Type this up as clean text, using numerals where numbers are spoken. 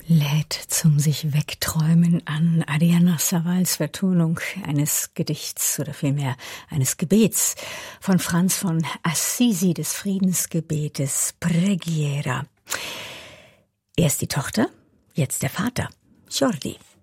lädt zum sich wegträumen an Adriana Savals Vertonung eines Gedichts oder vielmehr eines Gebets von Franz von Assisi, des Friedensgebetes Preghiera. Erst die Tochter, jetzt der Vater, Jordi.